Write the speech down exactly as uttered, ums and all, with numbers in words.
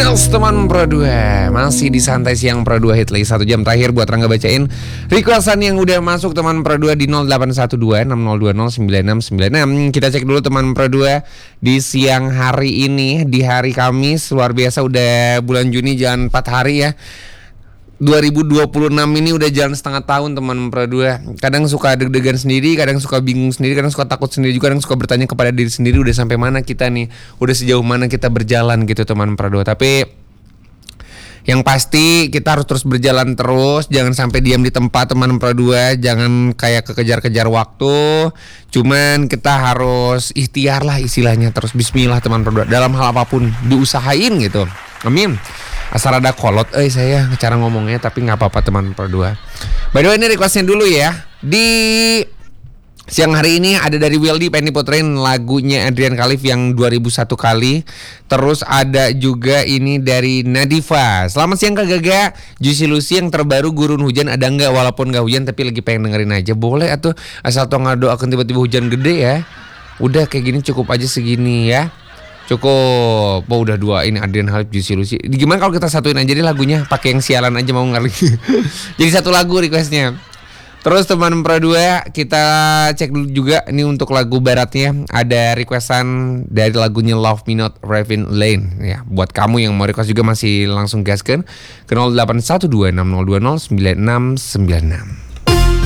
Yes teman Pro dua, masih di Santai Siang Pro dua hit lagi satu jam terakhir buat Rangga bacain requestan yang udah masuk teman Pro dua di nol delapan satu dua enam nol dua nol sembilan enam sembilan enam. Kita cek dulu teman Pro dua di siang hari ini, di hari Kamis. Luar biasa udah bulan Juni, jalan empat hari ya. dua ribu dua puluh enam ini udah jalan setengah tahun teman Pro dua. Kadang suka deg-degan sendiri, kadang suka bingung sendiri, kadang suka takut sendiri juga, kadang suka bertanya kepada diri sendiri udah sampai mana kita nih, udah sejauh mana kita berjalan gitu teman Pro dua. Tapi yang pasti kita harus terus berjalan terus, jangan sampai diam di tempat teman Pro dua, jangan kayak kekejar-kejar waktu. Cuman kita harus ikhtiar lah istilahnya, terus bismillah teman Pro dua dalam hal apapun, diusahain gitu. Amin. Asal ada kolot, eh saya cara ngomongnya, tapi nggak apa-apa teman Pro dua. By the way ini requestnya dulu ya. Di siang hari ini ada dari Wildy pengen diputerin lagunya Adrian Khalif yang dua ribu satu kali. Terus ada juga ini dari Nadifa. Selamat siang Kak Gaga. Juicy Lucy yang terbaru Gurun Hujan ada nggak? Walaupun nggak hujan tapi lagi pengen dengerin aja. Boleh atuh, asal tuh nggak doakan tiba-tiba hujan gede ya. Udah kayak gini cukup aja segini ya. Cukup, oh, udah dua ini Adrian Khalif Juicy Lucy. Gimana kalau kita satuin aja deh lagunya, pakai yang sialan aja mau nggak? Jadi satu lagu requestnya. Terus teman Pro dua kita cek dulu juga ini untuk lagu baratnya, ada requestan dari lagunya Love Me Not Ravin Lane ya. Buat kamu yang mau request juga masih langsung gaskan ke nol delapan satu dua enam nol dua nol sembilan enam sembilan enam.